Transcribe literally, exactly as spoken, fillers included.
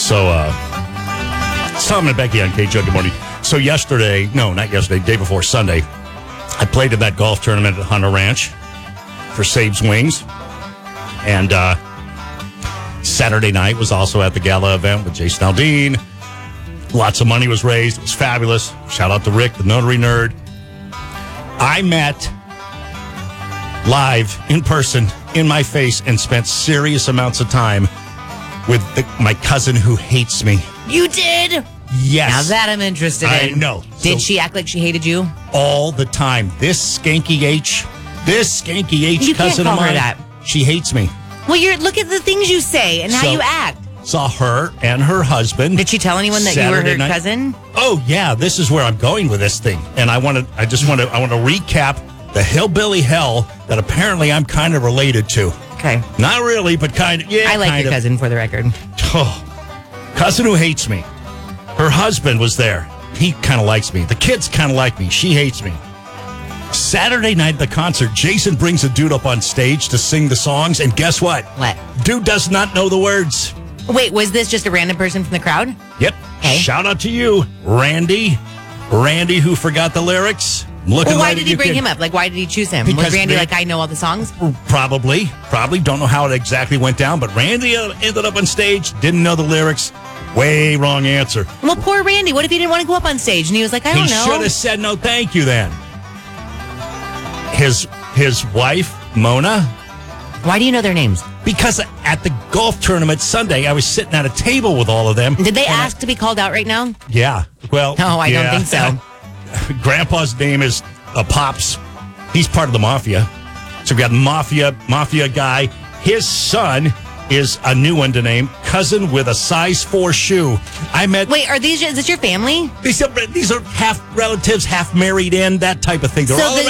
So, uh, it's Tom and Becky on K J. Good morning. So yesterday, no, not yesterday, day before Sunday, I played in that golf tournament at Hunter Ranch for Sabe's Wings. And uh, Saturday night was also at the gala event with Jason Aldean. Lots of money was raised. It was fabulous. Shout out to Rick, the notary nerd. I met live, in person, in my face, and spent serious amounts of time with the, my cousin who hates me. You did? Yes. Now that I'm interested I in. know. Did So- she act like she hated you? All the time. This skanky H, this skanky H You can't cousin call of her mine, that. she hates me. Well, you're look at the things you say and how So- you act. Saw her and her husband. Did she tell anyone that you were Saturday her night. cousin? Oh yeah, this is where I'm going with this thing, and I want to. I just want to. I want to recap the hillbilly hell that apparently I'm kind of related to. Okay. Not really, but kind of. Yeah, I like kind your of. cousin, for the record. Oh, cousin who hates me. Her husband was there. He kind of likes me. The kids kind of like me. She hates me. Saturday night at the concert, Jason brings a dude up on stage to sing the songs, and guess what? What? Dude does not know the words. Wait, was this just a random person from the crowd? Yep. Okay. Shout out to you, Randy. Randy, who forgot the lyrics. Looking Well, why right did at he you, bring kid. him up? Like, why did he choose him? Because was Randy Ran- like, I know all the songs? Probably. Probably. Don't know how it exactly went down, but Randy uh, ended up on stage, didn't know the lyrics. Way wrong answer. Well, poor Randy. What if he didn't want to go up on stage? And he was like, I He don't know. should have said no thank you then. His his wife, Mona, Why do you know their names? because at the golf tournament Sunday, I was sitting at a table with all of them. Did they and I- ask to be called out right now? Yeah. Well, No, I yeah. don't think so. Grandpa's name is uh, Pops. He's part of the mafia. So we've got mafia, mafia guy. His son is a new one to name, cousin with a size four shoe. I met. Wait, are these, is this your family? These are, these are half relatives, half married in, that type of thing. They're So all the